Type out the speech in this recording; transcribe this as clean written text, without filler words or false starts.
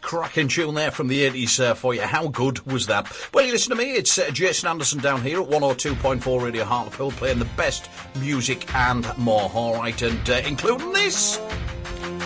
cracking tune there from the 80s for you. How good was that? Well, you listen to me, it's Jason Anderson down here at 102.4 Radio Hartlepool playing the best music and more, alright, and including this.